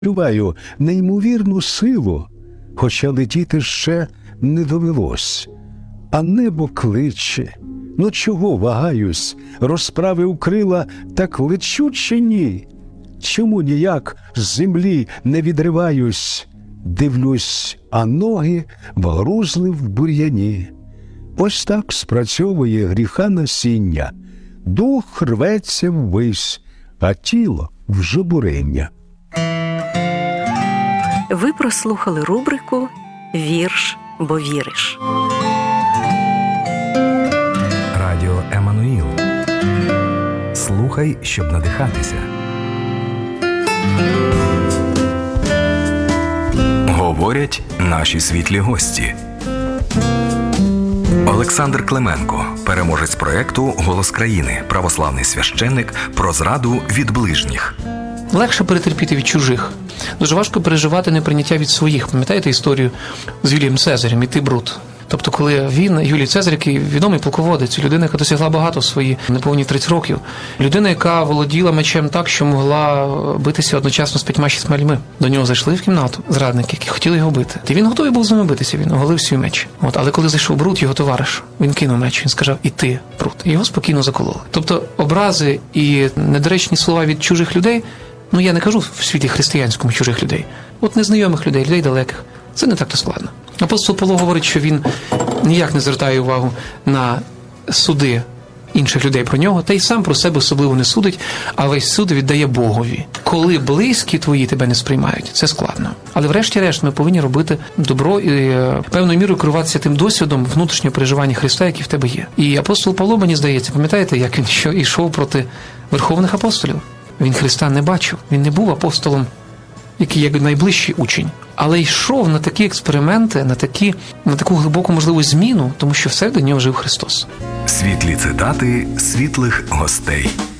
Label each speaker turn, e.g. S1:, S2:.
S1: відчуваю неймовірну силу, хоча летіти ще не довелось. А небо кличе. Ну чого вагаюсь? Розправив крила, так лечу чи ні? Чому ніяк з землі не відриваюсь? Дивлюсь, а ноги вгрузли в бур'яні. Ось так спрацьовує гріха насіння. Дух рветься ввись, а тіло в жебурення.
S2: Ви прослухали рубрику «Вірш, бо віриш».
S3: Радіо Еммануїл. Слухай, щоб надихатися. Говорять наші світлі гості. Олександр Клименко, переможець проєкту «Голос країни», православний священник, про зраду від ближніх.
S4: Легше перетерпіти від чужих. Дуже важко переживати неприйняття від своїх. Пам'ятаєте історію з Юлієм Цезарем «І ти, Брут»? Тобто, коли він, Юлій Цезар, який відомий полководець, людина, яка досягла багато в свої неповні 30 років, людина, яка володіла мечем так, що могла битися одночасно з 5-6 людьми. До нього зайшли в кімнату зрадники, які хотіли його бити. І він готовий був з ними битися, він оголив свій меч. Але коли зайшов Брут, його товариш, він кинув меч, він сказав «І ти, Брут». І його спокійно закололи. Тобто, образи і недоречні слова від чужих людей, я не кажу в світі християнському чужих людей, от незнайомих людей, людей далеких, це не так-то складно. Апостол Павло говорить, що він ніяк не звертає увагу на суди інших людей про нього, та й сам про себе особливо не судить, а весь суд віддає Богові. Коли близькі твої тебе не сприймають, це складно. Але врешті-решт ми повинні робити добро і певною мірою керуватися тим досвідом внутрішнього переживання Христа, який в тебе є. І апостол Павло, мені здається, пам'ятаєте, як він йшов проти верховних апостолів? Він Христа не бачив, він не був апостолом, який як найближчий учень, але йшов на такі експерименти, на таку глибоку можливу зміну, тому що всередині нього жив Христос.
S3: Світлі цитати світлих гостей.